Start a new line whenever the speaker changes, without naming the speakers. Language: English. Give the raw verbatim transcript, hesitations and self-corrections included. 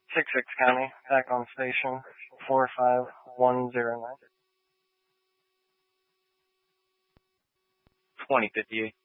six six County, back on station, four five one zero nine.
twenty fifty-eight.